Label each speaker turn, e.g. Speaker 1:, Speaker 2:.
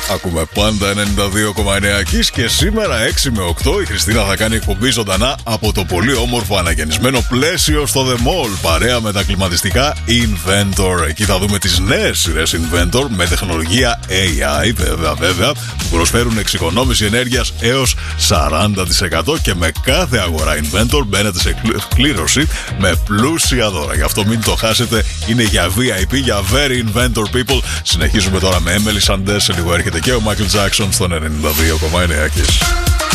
Speaker 1: Ακούμε πάντα 92,9 Kiss και σήμερα 6 με 8 η Χριστίνα θα κάνει εκπομπή ζωντανά από το πολύ όμορφο αναγεννησμένο πλαίσιο στο The Mall, παρέα με τα κλιματιστικά Inventor. Εκεί θα δούμε τις νέες σειρές Inventor με τεχνολογία AI, βέβαια, που προσφέρουν εξοικονόμηση ενέργειας έως 40% και με κάθε αγορά Inventor μπαίνετε σε κλήρωση με πλούσια δώρα. Γι' αυτό μην το χάσετε, είναι για VIP, για very Inventor people. Συνεχίζουμε τώρα με Emily Sandé, σε λίγο έρχεται και ο Michael Jackson στον 92,9 Kiss.